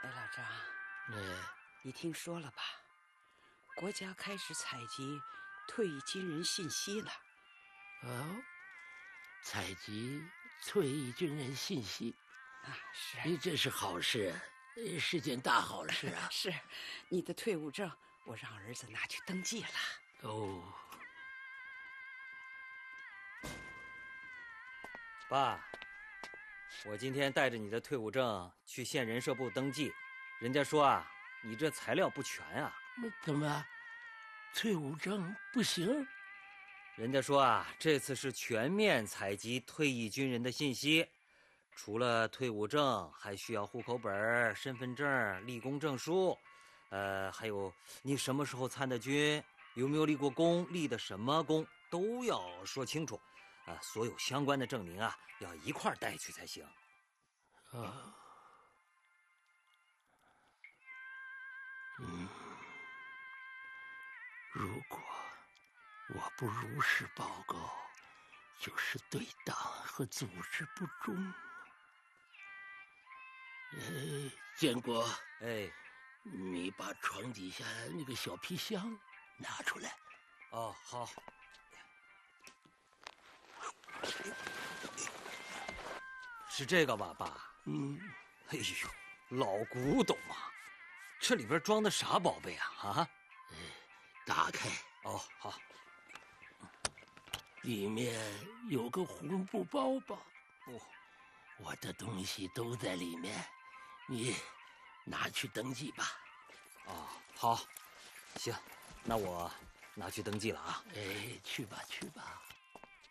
哎，老张，你听说了吧？国家开始采集退役军人信息了。 哦，采集退役军人信息啊，是， 这是好事，是件大好事啊！ 是，你的退伍证我让儿子拿去登记了。 哦， 爸，我今天带着你的退伍证去县人社部登记，人家说啊，你这材料不全啊。 怎么，退伍证不行？ 人家说啊，这次是全面采集退役军人的信息，除了退伍证，还需要户口本、身份证、立功证书，还有你什么时候参的军，有没有立过功，立的什么功，都要说清楚。所有相关的证明啊，要一块带去才行。 啊，如果我不如实报告，就是对党和组织不忠。建国，你把床底下那个小皮箱拿出来。 哦，好。是这个吧，爸？哎呦，老古董啊！这里边装的啥宝贝啊？啊？ 打开。 哦，好。 里面有个红布包包。 哦， 我的东西都在里面，你拿去登记吧。 哦，好，行，那我拿去登记了啊。 去吧，去吧。